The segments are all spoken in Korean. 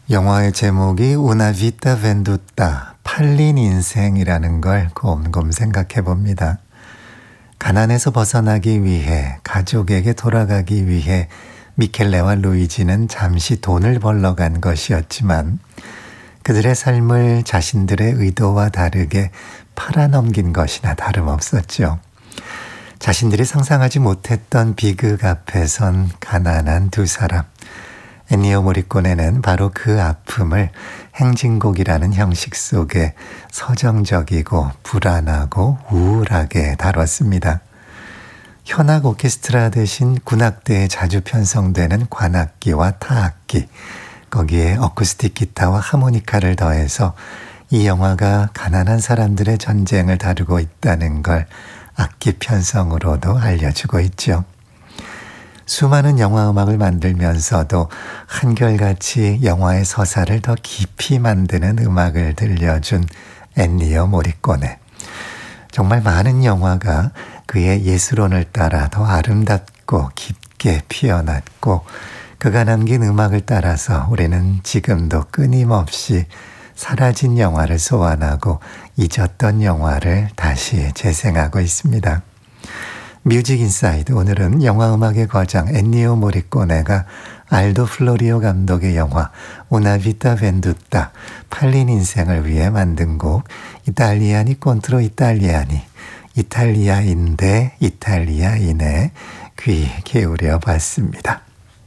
영화의 제목이 Una vita venduta, 팔린 인생이라는 걸 곰곰 생각해 봅니다. 가난에서 벗어나기 위해, 가족에게 돌아가기 위해 미켈레와 루이지는 잠시 돈을 벌러 간 것이었지만 그들의 삶을 자신들의 의도와 다르게 팔아넘긴 것이나 다름없었죠. 자신들이 상상하지 못했던 비극 앞에선 가난한 두 사람. 엔니오 모리코네는 바로 그 아픔을 행진곡이라는 형식 속에 서정적이고 불안하고 우울하게 다뤘습니다. 현악 오케스트라 대신 군악대에 자주 편성되는 관악기와 타악기, 거기에 어쿠스틱 기타와 하모니카를 더해서 이 영화가 가난한 사람들의 전쟁을 다루고 있다는 걸 악기 편성으로도 알려주고 있죠. 수많은 영화 음악을 만들면서도 한결같이 영화의 서사를 더 깊이 만드는 음악을 들려준 엔니오 모리코네. 정말 많은 영화가 그의 예술혼을 따라 더 아름답고 깊게 피어났고 그가 남긴 음악을 따라서 우리는 지금도 끊임없이 사라진 영화를 소환하고 잊었던 영화를 다시 재생하고 있습니다. 뮤직 인사이드, 오늘은 영화음악의 거장 엔니오 모리코네가 알도 플로리오 감독의 영화 Una vita venduta, 팔린 인생을 위해 만든 곡 이탈리아니 콘트로 이탈리아니, 이탈리아인데 이탈리아인에 귀 기울여 봤습니다.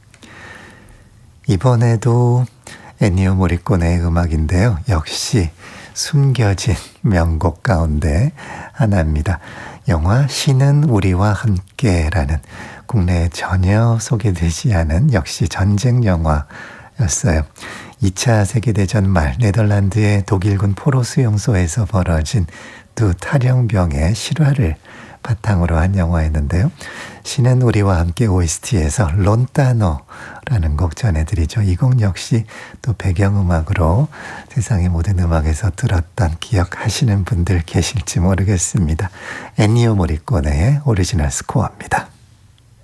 이번에도 엔니오 모리코네의 음악인데요. 역시 숨겨진 명곡 가운데 하나입니다. 영화 신은 우리와 함께라는 국내에 전혀 소개되지 않은 역시 전쟁 영화였어요. 2차 세계대전 말 네덜란드의 독일군 포로 수용소에서 벌어진 두 탈영병의 실화를 바탕으로 한 영화였는데요. 신은 우리와 함께 OST에서 론타노라는 곡 전해드리죠. 이 곡 역시 또 배경음악으로 세상의 모든 음악에서 들었던 기억하시는 분들 계실지 모르겠습니다. 엔니오 모리코네의 오리지널 스코어입니다.